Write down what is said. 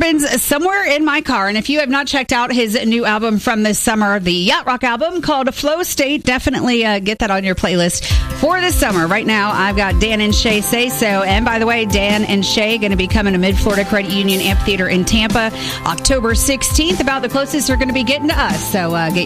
happens somewhere in my car. And if you have not checked out his new album from this summer, the Yacht Rock album called Flow State, definitely get that on your playlist for this summer. Right now, I've got Dan and Shay Say So. And by the way, Dan and Shay going to be coming to Mid-Florida Credit Union Amphitheater in Tampa October 16th. About the closest they're going to be getting to us. So get